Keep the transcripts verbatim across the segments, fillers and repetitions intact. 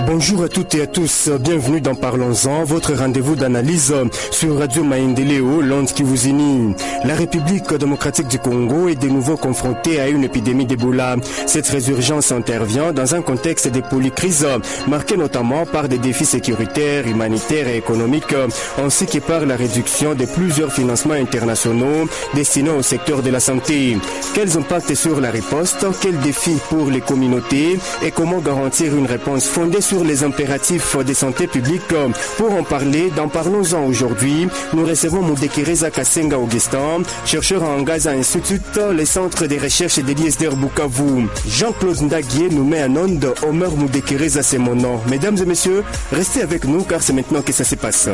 Bonjour à toutes et à tous, bienvenue dans Parlons-en, votre rendez-vous d'analyse sur Radio Maendeleo, l'onde qui vous unit. La République démocratique du Congo est de nouveau confrontée à une épidémie d'Ebola. Cette résurgence intervient dans un contexte de polycrise marqué notamment par des défis sécuritaires, humanitaires et économiques, ainsi que par la réduction de plusieurs financements internationaux destinés au secteur de la santé. Quels impacts sur la riposte, quels défis pour les communautés et comment garantir une réponse fondée sur les impératifs de santé publique. Pour en parler, dans Parlons-en aujourd'hui, nous recevons Mudekereza Kasenga Augustin, chercheur en Gaza Institute, le centre de recherche de l'I S D R Bukavu. Jean-Claude Ndaguié nous met en onde. Omer Mudekereza, c'est mon nom. Mesdames et messieurs, restez avec nous car c'est maintenant que ça se passe.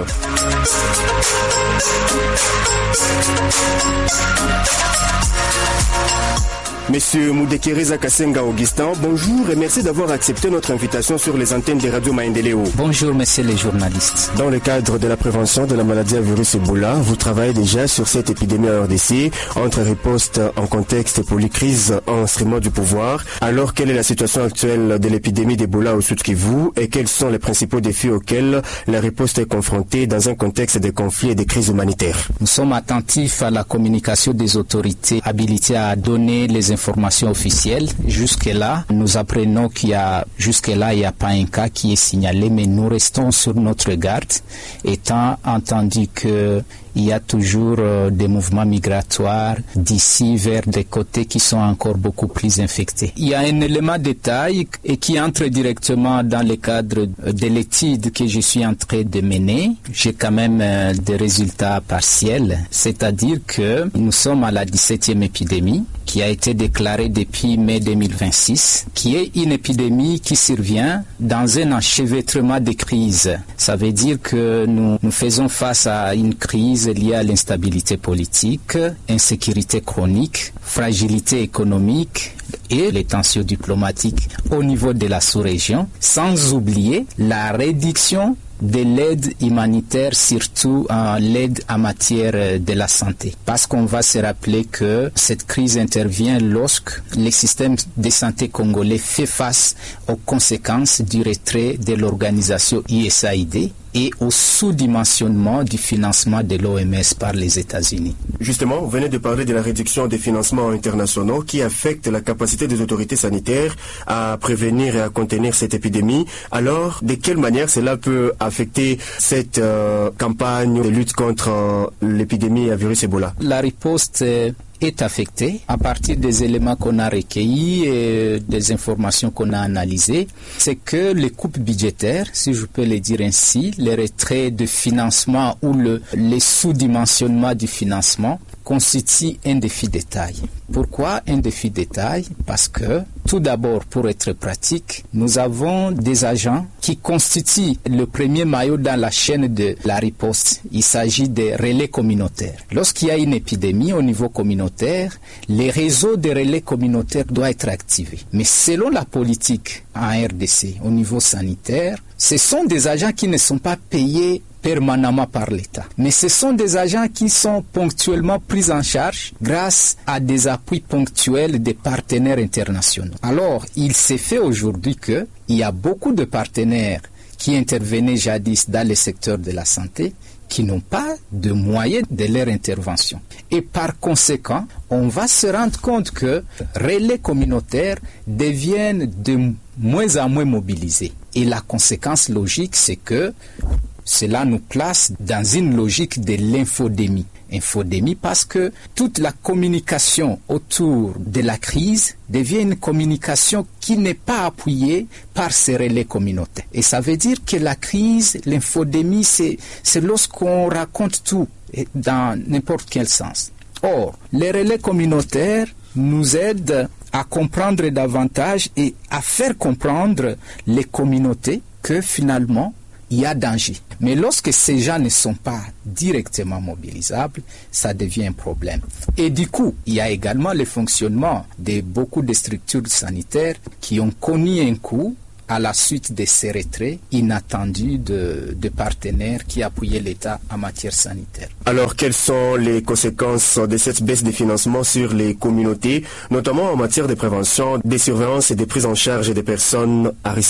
Monsieur Mudekereza Kasenga Augustin, bonjour et merci d'avoir accepté notre invitation sur les antennes des radios Maendeleo. Bonjour messieurs les journalistes. Dans le cadre de la prévention de la maladie à virus Ebola, vous travaillez déjà sur cette épidémie en R D C, entre riposte en contexte polycrise en instrument du pouvoir. Alors, quelle est la situation actuelle de l'épidémie d'Ebola au Sud Kivu et quels sont les principaux défis auxquels la riposte est confrontée dans un contexte de conflits et de crises humanitaires? Nous sommes attentifs à la communication des autorités habilitées à donner les informations officielles. Jusque-là, nous apprenons qu'il y a, jusque-là, il n'y a pas un cas qui est signalé, mais nous restons sur notre garde, étant entendu que il y a toujours euh, des mouvements migratoires d'ici vers des côtés qui sont encore beaucoup plus infectés. Il y a un élément de détail et qui entre directement dans le cadre de l'étude que je suis en train de mener. J'ai quand même euh, des résultats partiels, c'est-à-dire que nous sommes à la dix-septième épidémie qui a été déclarée depuis mai deux mille vingt-six, qui est une épidémie qui survient dans un enchevêtrement de crises. Ça veut dire que nous, nous faisons face à une crise liée à l'instabilité politique, insécurité chronique, fragilité économique et les tensions diplomatiques au niveau de la sous-région, sans oublier la réduction de l'aide humanitaire, surtout en l'aide en matière de la santé. Parce qu'on va se rappeler que cette crise intervient lorsque le système de santé congolais fait face aux conséquences du retrait de l'organisation U S A I D et au sous-dimensionnement du financement de l'O M S par les États-Unis. Justement, vous venez de parler de la réduction des financements internationaux qui affectent la capacité des autorités sanitaires à prévenir et à contenir cette épidémie. Alors, de quelle manière cela peut affecter cette euh, campagne de lutte contre euh, l'épidémie à virus Ebola? La riposte euh, est affectée à partir des éléments qu'on a recueillis et des informations qu'on a analysées. C'est que les coupes budgétaires, si je peux le dire ainsi, les retraits de financement ou le, les sous-dimensionnements du financement constitue un défi de taille. Pourquoi un défi de taille? Parce que, tout d'abord, pour être pratique, nous avons des agents qui constituent le premier maillot dans la chaîne de la riposte. Il s'agit des relais communautaires. Lorsqu'il y a une épidémie au niveau communautaire, les réseaux de relais communautaires doivent être activés. Mais selon la politique en R D C, au niveau sanitaire, ce sont des agents qui ne sont pas payés permanemment par l'État. Mais ce sont des agents qui sont ponctuellement pris en charge grâce à des appuis ponctuels des partenaires internationaux. Alors, il s'est fait aujourd'hui qu'il y a beaucoup de partenaires qui intervenaient jadis dans le secteur de la santé qui n'ont pas de moyens de leur intervention. Et par conséquent, on va se rendre compte que relais communautaires deviennent de moins en moins mobilisés. Et la conséquence logique, c'est que cela nous place dans une logique de l'infodémie. Infodémie parce que toute la communication autour de la crise devient une communication qui n'est pas appuyée par ces relais communautaires. Et ça veut dire que la crise, l'infodémie, c'est, c'est lorsqu'on raconte tout dans n'importe quel sens. Or, les relais communautaires nous aident à comprendre davantage et à faire comprendre les communautés que finalement, il y a danger. Mais lorsque ces gens ne sont pas directement mobilisables, ça devient un problème. Et du coup, il y a également le fonctionnement de beaucoup de structures sanitaires qui ont connu un coup à la suite de ces retraits inattendus de, de partenaires qui appuyaient l'État en matière sanitaire. Alors, quelles sont les conséquences de cette baisse de financement sur les communautés, notamment en matière de prévention, de surveillance et de prise en charge des personnes à risque?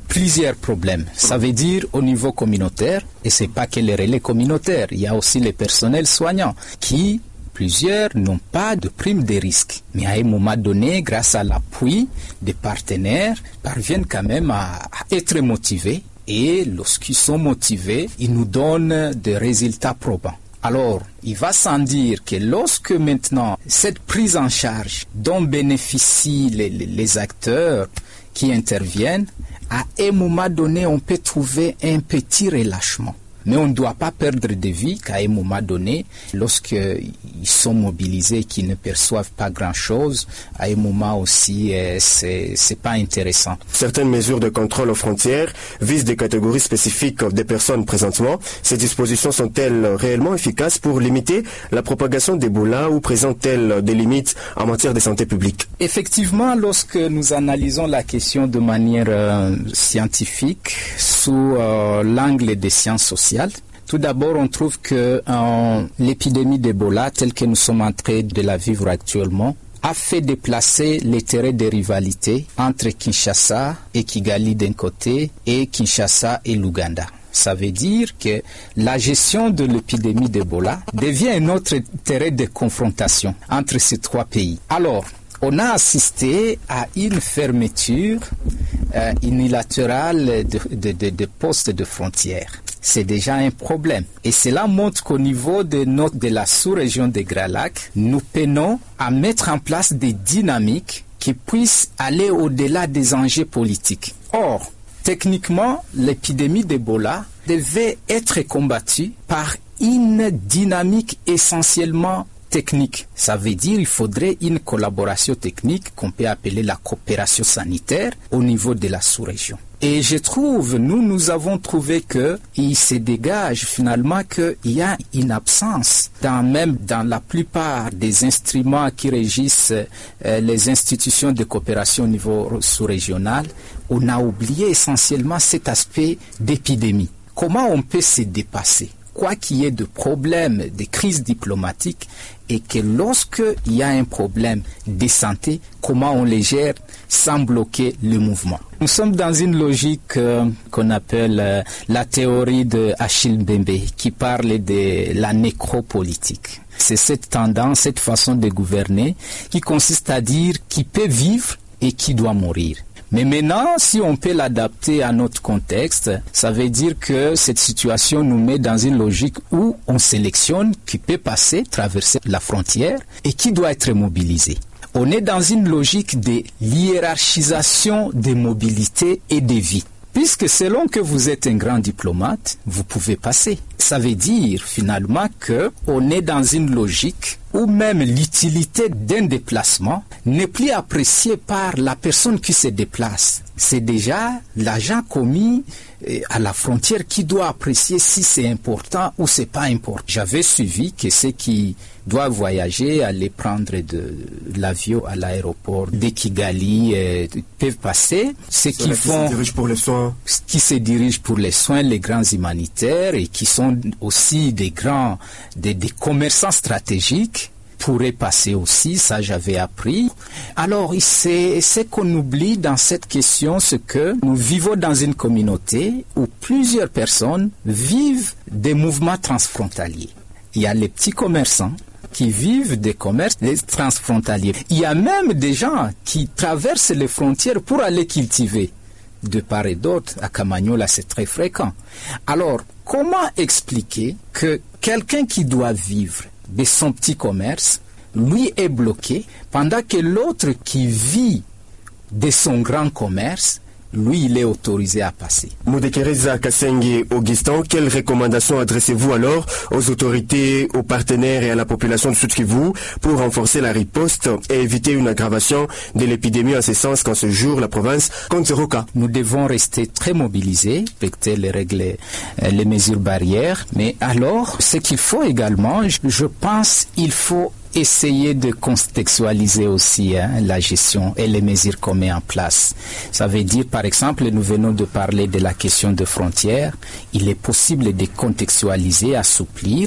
plusieurs problèmes. Ça veut dire au niveau communautaire, et c'est pas que les relais communautaires, il y a aussi les personnels soignants qui, plusieurs, n'ont pas de prime de risque. Mais à un moment donné, grâce à l'appui des partenaires, parviennent quand même à, à être motivés. Et lorsqu'ils sont motivés, ils nous donnent des résultats probants. Alors, il va sans dire que lorsque maintenant, cette prise en charge dont bénéficient les, les, les acteurs qui interviennent, à un moment donné, on peut trouver un petit relâchement. Mais on ne doit pas perdre de vue qu'à un moment donné, lorsqu'ils sont mobilisés, qu'ils ne perçoivent pas grand-chose, à un moment aussi, euh, c'est, c'est pas intéressant. Certaines mesures de contrôle aux frontières visent des catégories spécifiques des personnes présentement. Ces dispositions sont-elles réellement efficaces pour limiter la propagation d'Ebola ou présentent-elles des limites en matière de santé publique? Effectivement, lorsque nous analysons la question de manière euh, scientifique, sous euh, l'angle des sciences sociales, tout d'abord, on trouve que euh, l'épidémie d'Ebola, telle que nous sommes en train de la vivre actuellement, a fait déplacer les terrains de rivalité entre Kinshasa et Kigali d'un côté et Kinshasa et l'Ouganda. Ça veut dire que la gestion de l'épidémie d'Ebola devient un autre terrain de confrontation entre ces trois pays. Alors, on a assisté à une fermeture euh, unilatérale de, de, de, de postes de frontières. C'est déjà un problème. Et cela montre qu'au niveau de, notre, de la sous-région des Grands Lacs, nous peinons à mettre en place des dynamiques qui puissent aller au-delà des enjeux politiques. Or, techniquement, l'épidémie d'Ebola devait être combattue par une dynamique essentiellement technique. Ça veut dire qu'il faudrait une collaboration technique qu'on peut appeler la coopération sanitaire au niveau de la sous-région. Et je trouve, nous, nous avons trouvé que il se dégage finalement qu'il y a une absence dans même dans la plupart des instruments qui régissent euh, les institutions de coopération au niveau sous-régional. On a oublié essentiellement cet aspect d'épidémie. Comment on peut se dépasser? Quoi qu'il y ait de problèmes, de crises diplomatiques, et que lorsqu'il y a un problème de santé, comment on les gère sans bloquer le mouvement. Nous sommes dans une logique euh, qu'on appelle euh, la théorie de Achille Mbembe, qui parle de la nécropolitique. C'est cette tendance, cette façon de gouverner qui consiste à dire qui peut vivre et qui doit mourir. Mais maintenant, si on peut l'adapter à notre contexte, ça veut dire que cette situation nous met dans une logique où on sélectionne qui peut passer, traverser la frontière et qui doit être mobilisé. On est dans une logique de hiérarchisation des mobilités et des vies. Puisque selon que vous êtes un grand diplomate, vous pouvez passer. Ça veut dire finalement que on est dans une logique où même l'utilité d'un déplacement n'est plus appréciée par la personne qui se déplace. C'est déjà l'agent commis à la frontière qui doit apprécier si c'est important ou c'est pas important. J'avais suivi que ceux qui doivent voyager, aller prendre de, de l'avion à l'aéroport de Kigali euh, peuvent passer. Ceux qui font, se dirigent pour les soins, qui se dirigent pour les soins, les grands humanitaires et qui sont aussi des grands, des, des commerçants stratégiques pourraient passer aussi, ça j'avais appris. Alors, c'est ce qu'on oublie dans cette question, c'est que nous vivons dans une communauté où plusieurs personnes vivent des mouvements transfrontaliers. Il y a les petits commerçants qui vivent des commerces transfrontaliers. Il y a même des gens qui traversent les frontières pour aller cultiver. De part et d'autre, à Camagnola, c'est très fréquent. Alors, comment expliquer que quelqu'un qui doit vivre de son petit commerce, lui est bloqué, pendant que l'autre qui vit de son grand commerce, lui, il est autorisé à passer. Mudekereza Kasenge Augustin, quelles recommandations adressez-vous alors aux autorités, aux partenaires et à la population de Sud-Kivu pour renforcer la riposte et éviter une aggravation de l'épidémie en ce sens qu'en ce jour, la province compte zéro cas? Nous devons rester très mobilisés, respecter les règles, les mesures barrières. Mais alors, ce qu'il faut également, je pense, il faut essayer de contextualiser aussi hein, la gestion et les mesures qu'on met en place. Ça veut dire, par exemple, nous venons de parler de la question de frontières. Il est possible de contextualiser, assouplir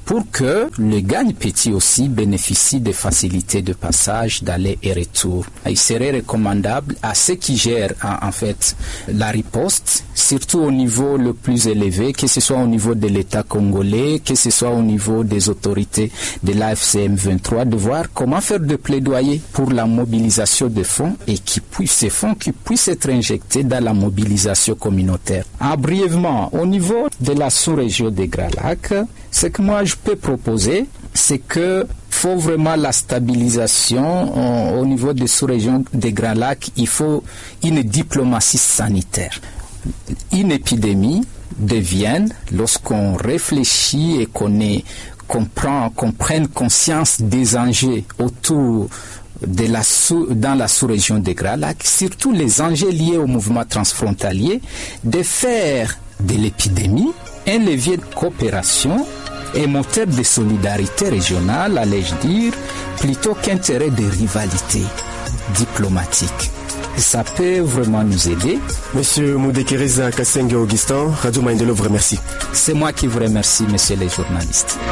pour que le Gagne-Petit aussi bénéficie des facilités de passage, d'aller et retour. Il serait recommandable à ceux qui gèrent en, en fait la riposte, surtout au niveau le plus élevé, que ce soit au niveau de l'État congolais, que ce soit au niveau des autorités de l'A F C M vingt-trois, de voir comment faire de plaidoyer pour la mobilisation de fonds et qui puissent, ces fonds qui puissent être injectés dans la mobilisation communautaire. Ah, brièvement, au niveau de la sous-région des Grands Lacs, ce que moi je peux proposer, c'est que faut vraiment la stabilisation euh, au niveau des sous-régions des Grands Lacs. Il faut une diplomatie sanitaire. Une épidémie devient, lorsqu'on réfléchit et qu'on est, qu'on prend, qu'on prenne conscience des enjeux autour de la sous, dans la sous-région des Grands Lacs, surtout les enjeux liés au mouvement transfrontalier, de faire de l'épidémie un levier de coopération et moteur de solidarité régionale, allais-je dire, plutôt qu'intérêt de rivalité diplomatique. Ça peut vraiment nous aider. Monsieur Moudekereza Kasenge Augustin, Radio Maendeleo vous remercie. C'est moi qui vous remercie, messieurs les journalistes.